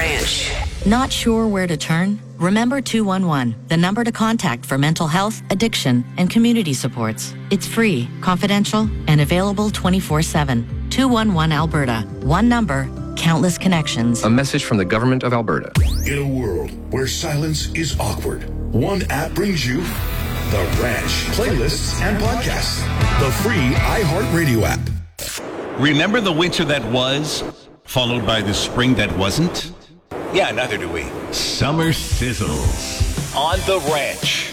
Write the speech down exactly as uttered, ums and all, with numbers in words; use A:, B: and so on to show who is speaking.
A: Ranch.
B: Not sure where to turn? Remember two one one, the number to contact for mental health, addiction, and community supports. It's free, confidential, and available twenty-four seven. two one one Alberta. One number, countless connections.
C: A message from the Government of Alberta.
D: In a world where silence is awkward, one app brings you The Ranch. Playlists and podcasts. The free iHeartRadio app.
E: Remember the winter that was, followed by the spring that wasn't?
F: Yeah, neither do we.
E: Summer sizzles
F: On The Ranch.